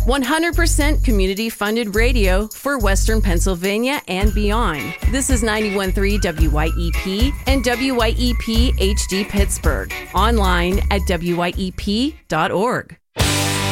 100% community-funded radio for Western Pennsylvania and beyond. This is 91.3 WYEP and WYEP HD Pittsburgh. Online at WYEP.org.